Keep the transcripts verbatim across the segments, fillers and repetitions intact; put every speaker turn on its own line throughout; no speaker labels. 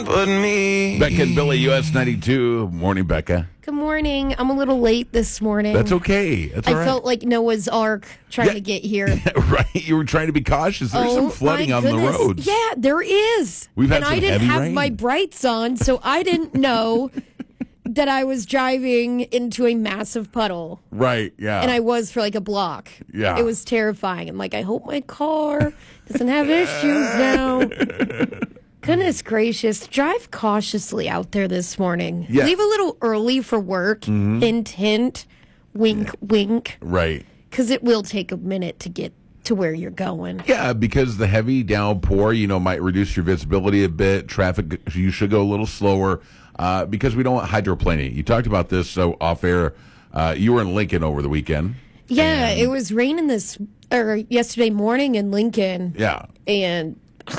but me.
Becca and Billy, U S ninety-two. Morning, Becca.
Good morning. I'm a little late this morning.
That's okay. That's all
I
right.
felt like Noah's Ark trying
Yeah.
to get here.
Right. You were trying to be cautious. There's
Oh,
some flooding
my
on
goodness.
the roads.
Yeah, there is.
We've had
and
some
I didn't
heavy
have
rain.
my brights on, so I didn't know that I was driving into a massive puddle.
Right. Yeah.
And I was for like a block.
Yeah.
It was terrifying. I'm like, I hope my car doesn't have issues now. Goodness gracious. Drive cautiously out there this morning.
Yeah.
Leave a little early for work.
Mm-hmm.
Hint, hint. Wink, wink.
Right.
Because it will take a minute to get to where you're going.
Yeah, because the heavy downpour, you know, might reduce your visibility a bit. Traffic, you should go a little slower uh, because we don't want hydroplaning. You talked about this so off air. Uh, you were in Lincoln over the weekend.
Yeah,
and-
it was raining this or yesterday morning in Lincoln.
Yeah.
And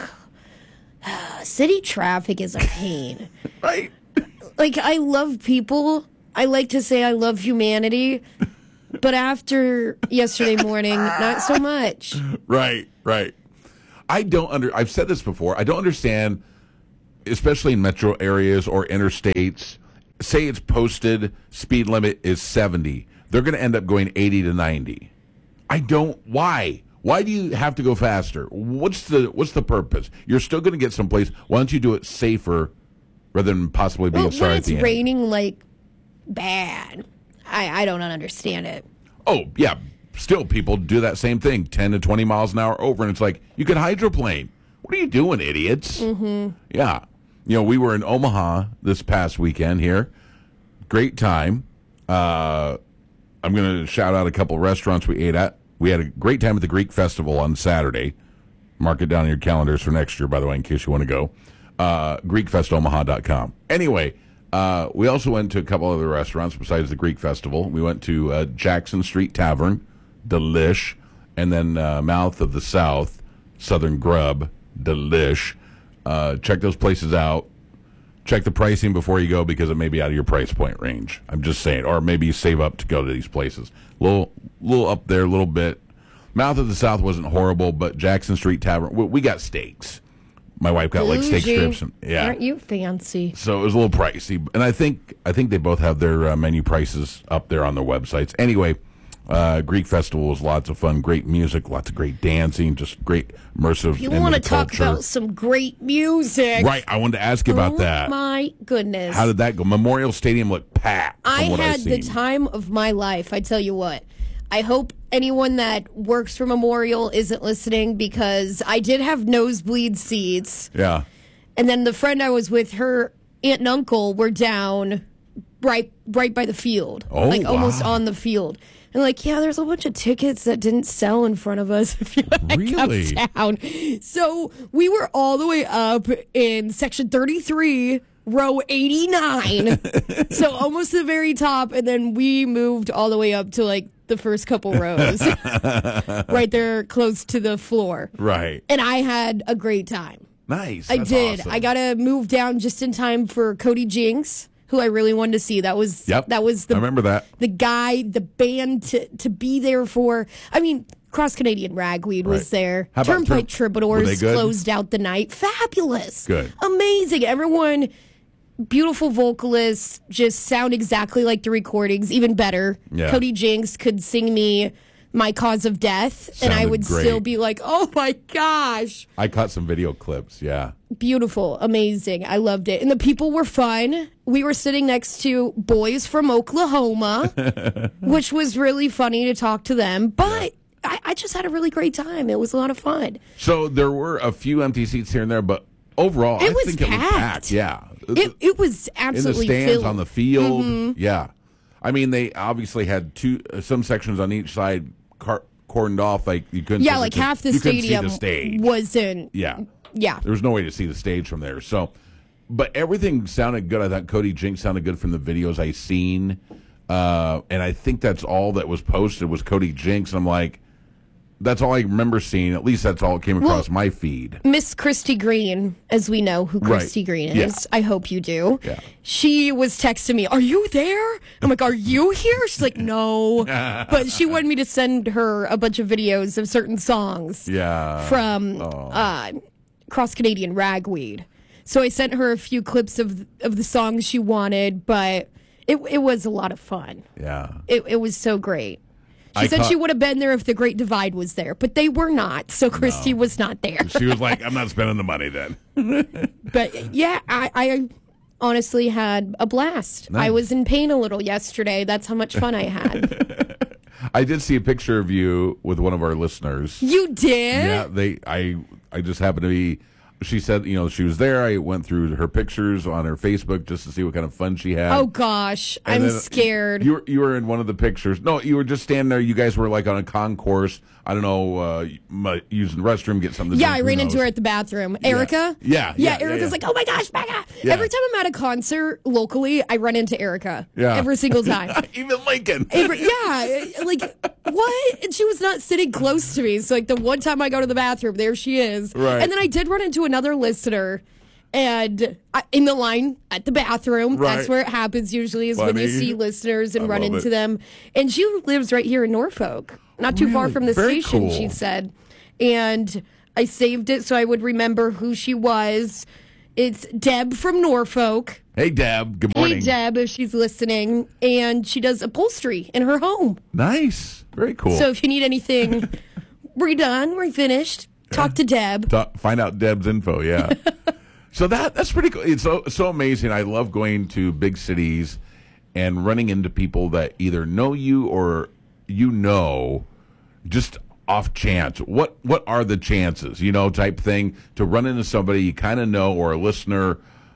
city traffic is a pain.
Right.
Like, I love people. I like to say I love humanity. But after yesterday morning, not so much.
Right, right. I don't under. I've said this before. I don't understand, especially in metro areas or interstates. Say it's posted speed limit is seventy. They're going to end up going eighty to ninety. I don't. Why? Why do you have to go faster? What's the What's the purpose? You're still going to get someplace. Why don't you do it safer rather than possibly being
Well,
sorry
when
at
it's
the end?
raining, like, bad. I, I don't understand it.
Oh, yeah. Still, people do that same thing, ten to twenty miles an hour over, and it's like, you can hydroplane. What are you doing, idiots? Mm-hmm. Yeah. You know, we were in Omaha this past weekend here. Great time. Uh, I'm going to shout out a couple of restaurants we ate at. We had a great time at the Greek Festival on Saturday. Mark it down in your calendars for next year, by the way, in case you want to go. Uh, Greek Fest Omaha dot com. Anyway, uh, we also went to a couple other restaurants besides the Greek Festival. We went to uh, Jackson Street Tavern, delish, and then uh, Mouth of the South, Southern Grub, delish. Uh, check those places out. Check the pricing before you go because it may be out of your price point range. I'm just saying. Or maybe you save up to go to these places. A little, little up there, a little bit. Mouth of the South wasn't horrible, but Jackson Street Tavern, we, we got steaks. My wife got like steak
Bougie.
strips. And, yeah.
Aren't you fancy?
So it was a little pricey. And I think I think they both have their uh, menu prices up there on their websites. Anyway, uh, Greek Festival was lots of fun. Great music, lots of great dancing, just great immersive
You
into
want
the
to talk
culture.
about some great music.
Right, I wanted to ask you about
oh,
that.
my goodness.
How did that go? Memorial Stadium looked packed. From
I
what
had
I've
the
seen.
time of my life. I tell you what. I hope anyone that works for Memorial isn't listening because I did have nosebleed seats.
Yeah.
And then the friend I was with, her aunt and uncle were down right right by the field.
Oh,
like almost
wow.
on the field. And like, yeah, there's a bunch of tickets that didn't sell in front of us if you want to
Really?
come down. So we were all the way up in section thirty-three, row eighty-nine. So almost the very top. And then we moved all the way up to like the first couple rows. Right there close to the floor.
Right.
And I had a great time.
Nice.
I
That's
did.
awesome.
I got to move down just in time for Cody Jinks, who I really wanted to see. That was
Yep.
that was the
I remember that.
the guy, the band to to be there for. I mean, Cross Canadian Ragweed
Right.
was there.
How about
Turnpike
Turn- were they
Troubadours
good?
closed out the night. Fabulous.
Good.
Amazing. Everyone, beautiful vocalists, just sound exactly like the recordings, even better.
Yeah.
Cody Jinks could sing me My Cause of Death, and I
Sounded
would
great.
still be like, oh my gosh.
I caught some video clips. Yeah.
Beautiful, amazing. I loved it. And the people were fun. We were sitting next to boys from Oklahoma, which was really funny to talk to them. But I, I just had a really great time. It was a lot of fun.
So there were a few empty seats here and there, but overall,
It
I
was
think it was
packed.
packed. Yeah.
It, it was
in the
absolutely
stands,
filled.
on the field.
Mm-hmm.
Yeah. I mean, they obviously had two, uh, some sections on each side car- cordoned off. Like you couldn't.
yeah,
see
like
the,
half the
you couldn't
stadium
see the stage.
wasn't.
Yeah.
Yeah.
There was no way to see the stage from there. So, but everything sounded good. I thought Cody Jinks sounded good from the videos I seen, uh, and I think that's all that was posted was Cody Jinks. I'm like, that's all I remember seeing. At least that's all that came across
Well,
my feed.
Miss Christy Green, as we know who
Right.
Christy Green
Yeah.
is. I hope you do.
Yeah.
She was texting me, "Are you there?" I'm like, "Are you here?" She's like, "No." But she wanted me to send her a bunch of videos of certain songs
Yeah.
from uh, Cross Canadian Ragweed. So I sent her a few clips of of the songs she wanted, but it it was a lot of fun.
Yeah.
It it was so great. She
I
said
caught-
she would have been there if the Great Divide was there, but they were not. So Christy
No.
was not there.
She was like, I'm not spending the money then.
But yeah, I, I honestly had a blast.
Nice.
I was in pain a little yesterday. That's how much fun I had.
I did see a picture of you with one of our listeners.
You did?
Yeah, they. I. I just happened to be. She said, you know, she was there. I went through her pictures on her Facebook just to see what kind of fun she had.
Oh gosh,
And
I'm
then
scared.
You were, you were in one of the pictures. No, you were just standing there. You guys were like on a concourse. I don't know, uh, m- using the restroom, get something to
Yeah,
drink,
I
who
ran
knows?
into her at the bathroom. Erica?
Yeah, yeah,
Yeah, Erica's
yeah.
like, oh my gosh, Becca.
Yeah.
Every time I'm at a concert locally, I run into Erica.
Yeah.
Every single time.
Even Lincoln.
Every, yeah, like, what? And she was not sitting close to me. So, like, the one time I go to the bathroom, there she is.
Right.
And then I did run into another listener. And I, in the line at the bathroom,
Right.
that's where it happens usually, is when
Funny.
you see listeners and
I
run
love
into
it.
them. And she lives right here in Norfolk, not too far
Really?
from the
Very
station,
cool.
she said. And I saved it so I would remember who she was. It's Deb from Norfolk.
Hey, Deb. Good morning.
Hey, Deb, if she's listening. And she does upholstery in her home.
Nice. Very cool.
So if you need anything redone, refinished, talk to Deb.
Ta- find out Deb's info. Yeah. So that that's pretty cool. It's so so amazing. I love going to big cities and running into people that either know you or you know, just off chance. What what are the chances? You know, type thing to run into somebody you kind of know or a listener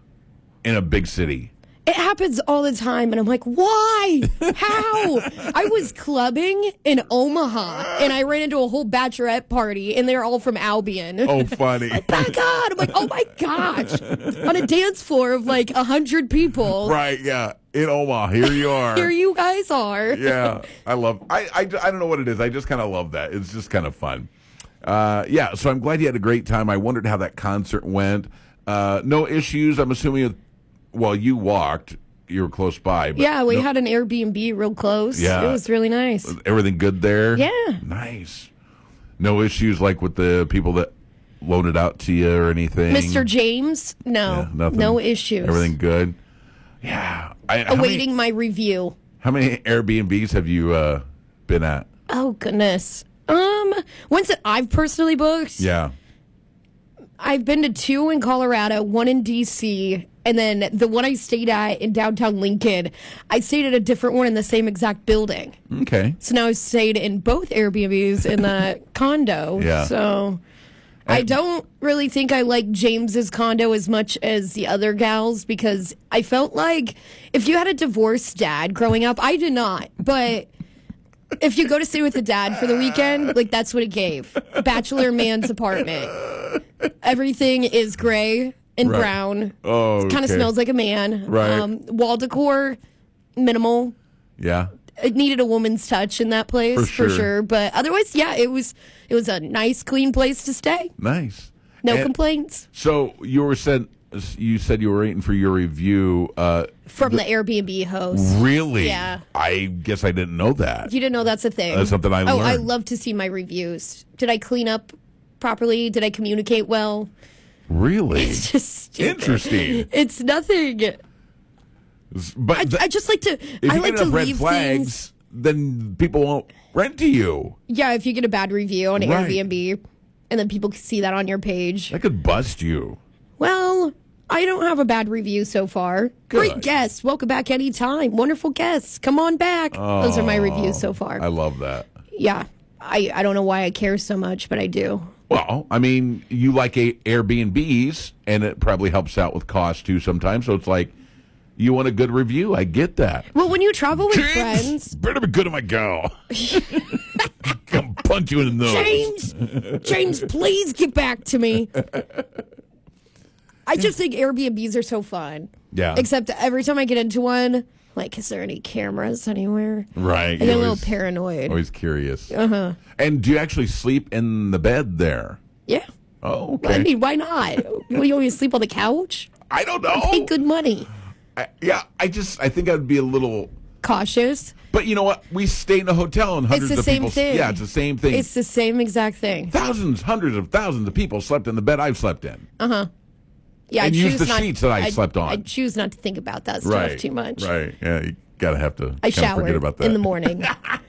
in a big city.
It happens all the time, and I'm like, why? How? I was clubbing in Omaha, and I ran into a whole bachelorette party, and they're all from Albion.
Oh, funny.
My God. I'm like, oh my gosh. On a dance floor of like a hundred people.
Right? Yeah. In Omaha, here you are.
Here you guys are.
Yeah, I love. I, I, I don't know what it is. I just kind of love that. It's just kind of fun. Uh, yeah. So I'm glad you had a great time. I wondered how that concert went. Uh, no issues. I'm assuming. Well, you walked. You were close by. But
Yeah, we
no-
had an Airbnb real close.
Yeah.
It was really nice.
everything good there.
Yeah.
Nice. No issues like with the people that loaned it out to you or anything.
Mister James, no.
Yeah, nothing.
No issues.
Everything good. Yeah. I, how many-
Awaiting my review.
How many Airbnbs have you uh, been at?
Oh, goodness. Um, ones that I've personally booked.
Yeah.
I've been to two in Colorado, one in D C, and then the one I stayed at in downtown Lincoln, I stayed at a different one in the same exact building.
Okay.
So now I stayed in both Airbnbs in the condo.
Yeah.
So I don't really think I like James's condo as much as the other gals because I felt like if you had a divorced dad growing up, I did not, but if you go to stay with a dad for the weekend, like that's what it gave. Bachelor man's apartment. Everything is gray and
Right.
brown.
Oh,
Kind of
okay.
smells like a man.
Right.
Um, wall decor, minimal.
Yeah.
It needed a woman's touch in that place
For
for
sure.
sure. But otherwise, yeah, it was it was a nice, clean place to stay.
Nice.
No
And
complaints
So you were said you said you were waiting for your review. Uh,
from the, Airbnb host.
really?
Yeah.
I guess I didn't know that.
You didn't know that's a thing.
That's something I
Oh, I
learned.
love to see my reviews. Did I clean up properly? Did I communicate well?
Really?
It's just stupid.
Interesting.
It's nothing.
But
I,
th-
I just like to.
if
I
you
like
get
to
enough red
leave
flags,
things.
then people won't rent to you.
Yeah, if you get a bad review on
Right.
Airbnb, and then people can see that on your page.
That could bust you.
Well, I don't have a bad review so far. Great
Good.
guests. Welcome back anytime. Wonderful guests. Come on back. Those are my reviews so far.
I love that.
yeah. I, I don't know why I care so much, but I do.
Well, I mean, you like a- Airbnbs, and it probably helps out with cost too sometimes. So it's like, you want a good review. I get that.
Well, when you travel with
James,
friends,
better be good to my gal. Come punch you in the nose.
James, James, please get back to me. I just think Airbnbs are so fun.
Yeah.
Except every time I get into one, like, is there any cameras anywhere?
Right.
I
you
get a little
always-
paranoid.
Always curious. Uh huh. And do you actually sleep in the bed there?
Yeah.
Oh, okay.
I mean, why not? You always sleep on the couch?
I don't know.
Pay good money.
I, yeah, I just I think I'd be a little.
Cautious.
But you know what? We stayed in a hotel and hundreds
It's the
of
same
people.
thing.
Yeah, it's the same thing.
It's the same exact thing.
Thousands, hundreds of thousands of people slept in the bed I've slept in.
Uh huh. Yeah,
and
I
use
choose
the
not,
sheets that I,
I
slept on.
I choose not to think about that stuff
right,
too much.
Right. Yeah, you gotta have to
I
kinda
shower
forget about that
in the morning.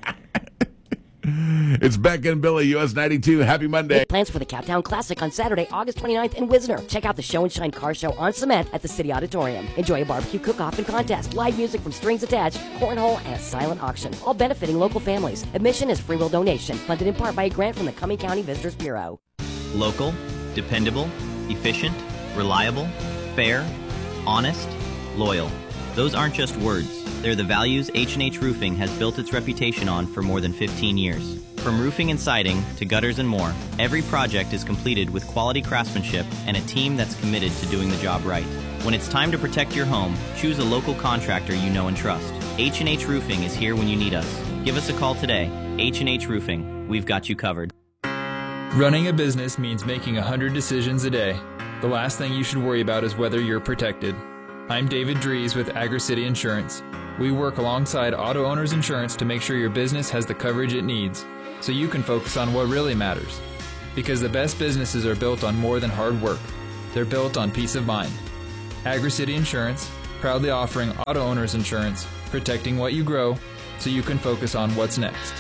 It's Beck and Billy, U S ninety-two. Happy Monday.
Make plans for the Captown Classic on Saturday, August twenty-ninth in Wisner. Check out the Show and Shine car show on cement at the City Auditorium. Enjoy a barbecue cook-off and contest, live music from Strings Attached, cornhole, and a silent auction, all benefiting local families. Admission is free will donation, funded in part by a grant from the Cumming County Visitors Bureau.
Local, dependable, efficient, reliable, fair, honest, loyal. Those aren't just words. They're the values H and H Roofing has built its reputation on for more than fifteen years. From roofing and siding to gutters and more, every project is completed with quality craftsmanship and a team that's committed to doing the job right. When it's time to protect your home, choose a local contractor you know and trust. H and H Roofing is here when you need us. Give us a call today. H and H Roofing. We've got you covered.
Running a business means making one hundred decisions a day. The last thing you should worry about is whether you're protected. I'm David Dries with AgriCity Insurance. We work alongside Auto Owners Insurance to make sure your business has the coverage it needs, so you can focus on what really matters. Because the best businesses are built on more than hard work. They're built on peace of mind. AgriCity Insurance, proudly offering auto owners insurance, protecting what you grow, so you can focus on what's next.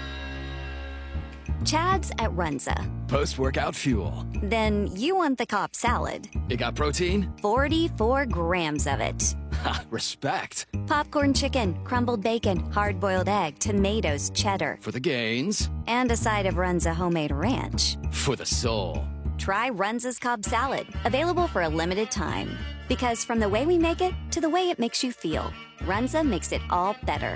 Chad's at Runza.
Post-workout fuel.
Then you want the Cobb salad.
It got protein?
forty-four grams of it.
Ha, respect.
Popcorn chicken, crumbled bacon, hard-boiled egg, tomatoes, cheddar.
For the gains.
And a side of Runza homemade ranch.
For the soul.
Try Runza's Cobb salad, available for a limited time. Because from the way we make it to the way it makes you feel, Runza makes it all better.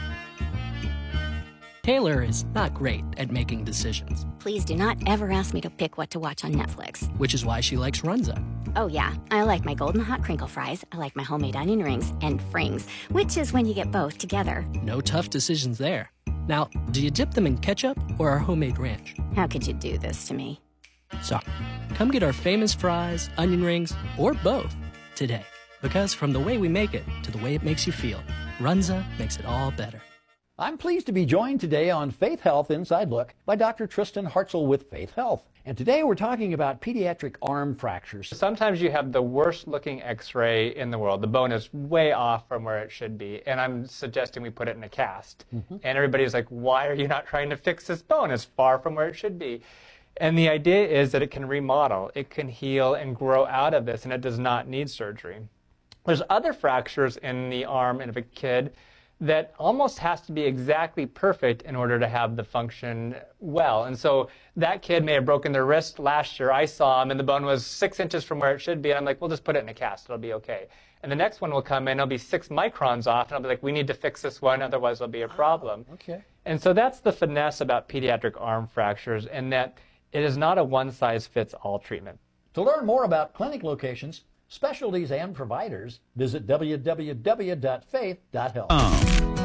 Taylor is not great at making decisions.
Please do not ever ask me to pick what to watch on Netflix.
Which is why she likes Runza.
Oh yeah, I like my golden hot crinkle fries, I like my homemade onion rings, and frings, which is when you get both together.
No tough decisions there. Now, do you dip them in ketchup or our homemade ranch?
How could you do this to me?
So, come get our famous fries, onion rings, or both today. Because from the way we make it to the way it makes you feel, Runza makes it all better.
I'm pleased to be joined today on Faith Health Inside Look by Doctor Tristan Hartzell with Faith Health. And today we're talking about pediatric arm fractures.
Sometimes you have the worst looking x-ray in the world. The bone is way off from where it should be. And I'm suggesting we put it in a cast. Mm-hmm. And everybody's like, why are you not trying to fix this bone? It's far from where it should be. And the idea is that it can remodel. It can heal and grow out of this, and it does not need surgery. There's other fractures in the arm of a kid that almost has to be exactly perfect in order to have the function well. And so that kid may have broken their wrist last year. I saw him, and the bone was six inches from where it should be. And I'm like, we'll just put it in a cast. It'll be okay. And the next one will come in. It'll be six microns off. And I'll be like, we need to fix this one. Otherwise, it'll be a problem.
Oh, okay.
And so that's the finesse about pediatric arm fractures, in that it is not a one-size-fits-all treatment.
To learn more about clinic locations, specialties, and providers, visit w w w dot faith dot health.
Oh.